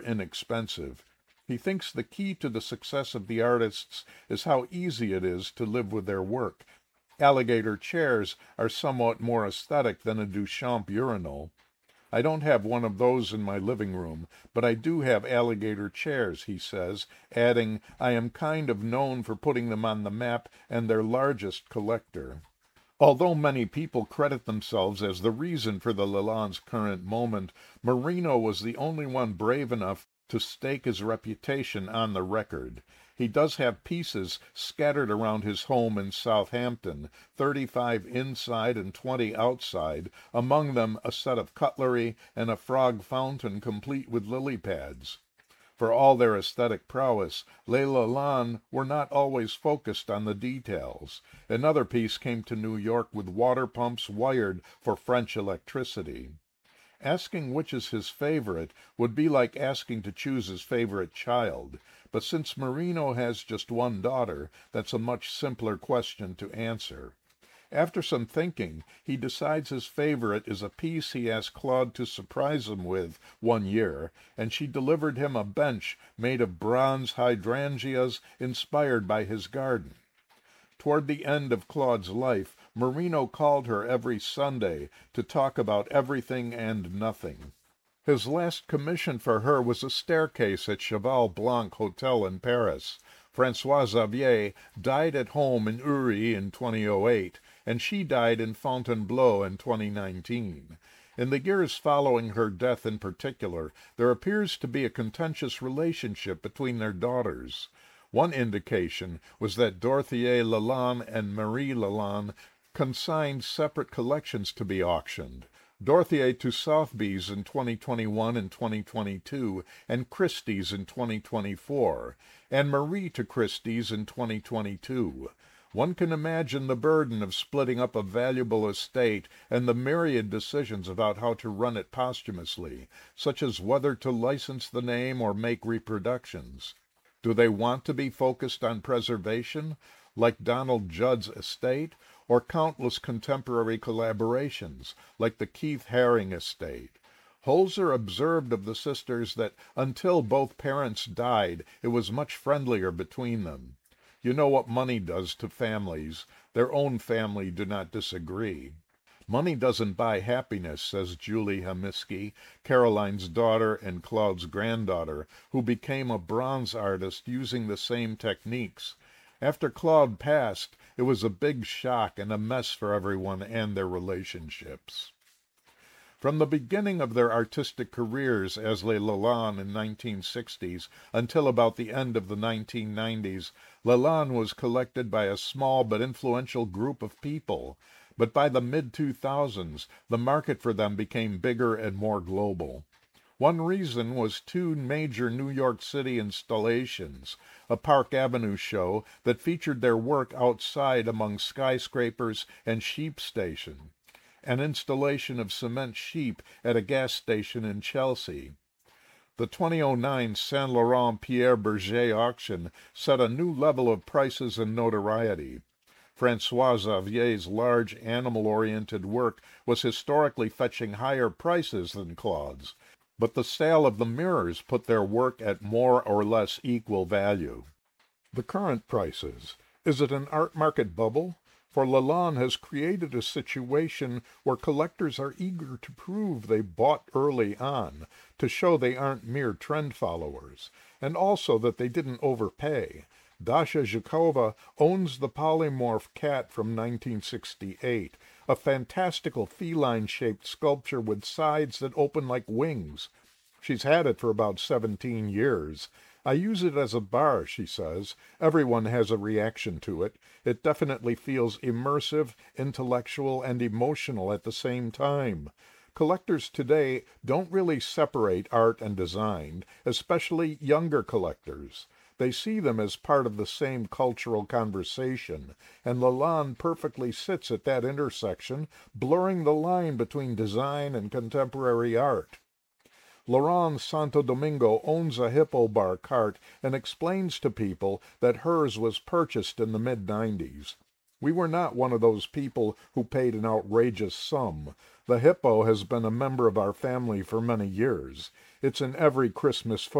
inexpensive. He thinks the key to the success of the artists is how easy it is to live with their work. Alligator chairs are somewhat more aesthetic than a Duchamp urinal. I don't have one of those in my living room, but I do have alligator chairs, he says, adding, I am kind of known for putting them on the map and their largest collector. Although many people credit themselves as the reason for the Lalonde's current moment, Marino was the only one brave enough to stake his reputation on the record. He does have pieces scattered around his home in Southampton, 35 inside and 20 outside, among them a set of cutlery and a frog fountain complete with lily pads. For all their aesthetic prowess, Les Lalonde were not always focused on the details. Another piece came to New York with water pumps wired for French electricity. Asking which is his favorite would be like asking to choose his favorite child, but since Marino has just one daughter, that's a much simpler question to answer. After some thinking, he decides his favorite is a piece he asked Claude to surprise him with one year, and she delivered him a bench made of bronze hydrangeas inspired by his garden. Toward the end of Claude's life, Marino called her every Sunday to talk about everything and nothing. His last commission for her was a staircase at Cheval Blanc Hotel in Paris. Françoise Xavier died at home in Uri in 2008, and she died in Fontainebleau in 2019. In the years following her death in particular, there appears to be a contentious relationship between their daughters. One indication was that Dorothée Lalonde and Marie Lalonde consigned separate collections to be auctioned. Dorothée to Sotheby's in 2021 and 2022, and Christie's in 2024, and Marie to Christie's in 2022. One can imagine the burden of splitting up a valuable estate and the myriad decisions about how to run it posthumously, such as whether to license the name or make reproductions. Do they want to be focused on preservation, like Donald Judd's estate, or countless contemporary collaborations, like the Keith Haring estate? Holzer observed of the sisters that until both parents died, it was much friendlier between them. You know what money does to families. Their own family do not disagree. Money doesn't buy happiness, says Julie Hamiski, Caroline's daughter and Claude's granddaughter, who became a bronze artist using the same techniques. After Claude passed, it was a big shock and a mess for everyone and their relationships. From the beginning of their artistic careers as Les Lalonde in 1960s until about the end of the 1990s, Lalonde was collected by a small but influential group of people. But by the mid-2000s, the market for them became bigger and more global. One reason was two major New York City installations, a Park Avenue show that featured their work outside among skyscrapers and sheep station, an installation of cement sheep at a gas station in Chelsea. The 2009 Saint Laurent Pierre Berger auction set a new level of prices and notoriety. Françoise Xavier's large animal-oriented work was historically fetching higher prices than Claude's, but the sale of the mirrors put their work at more or less equal value. The current prices. Is it an art market bubble? For Lalonde has created a situation where collectors are eager to prove they bought early on, to show they aren't mere trend followers, and also that they didn't overpay. Dasha Zhukova owns the polymorph cat from 1968, a fantastical feline-shaped sculpture with sides that open like wings. She's had it for about 17 years. I use it as a bar, she says. Everyone has a reaction to it. It definitely feels immersive, intellectual, and emotional at the same time. Collectors today don't really separate art and design, especially younger collectors. They see them as part of the same cultural conversation, and Lalonde perfectly sits at that intersection, blurring the line between design and contemporary art. Laurent Santo Domingo owns a Hippo Bar cart and explains to people that hers was purchased in the mid-90s. We were not one of those people who paid an outrageous sum. The Hippo has been a member of our family for many years. It's in every Christmas